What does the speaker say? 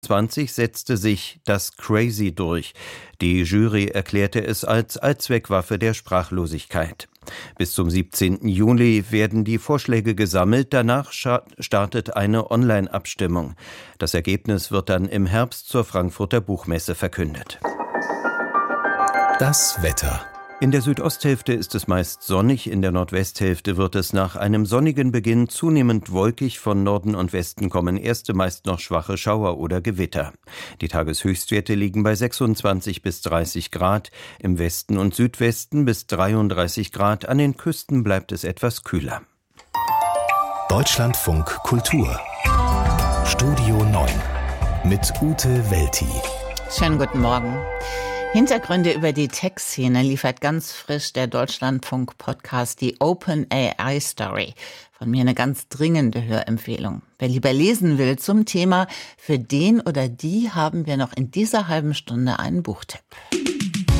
2020 setzte sich das Crazy durch. Die Jury erklärte es als Allzweckwaffe der Sprachlosigkeit. Bis zum 17. Juli werden die Vorschläge gesammelt, danach startet eine Online-Abstimmung. Das Ergebnis wird dann im Herbst zur Frankfurter Buchmesse verkündet. Das Wetter. In der Südosthälfte ist es meist sonnig, in der Nordwesthälfte wird es nach einem sonnigen Beginn zunehmend wolkig, von Norden und Westen kommen erste meist noch schwache Schauer oder Gewitter. Die Tageshöchstwerte liegen bei 26 bis 30 Grad, im Westen und Südwesten bis 33 Grad, an den Küsten bleibt es etwas kühler. Deutschlandfunk Kultur Studio 9 mit Ute Welti. Schönen guten Morgen. Hintergründe über die Tech-Szene liefert ganz frisch der Deutschlandfunk-Podcast Die OpenAI Story. Von mir eine ganz dringende Hörempfehlung. Wer lieber lesen will zum Thema, für den oder die haben wir noch in dieser halben Stunde einen Buchtipp.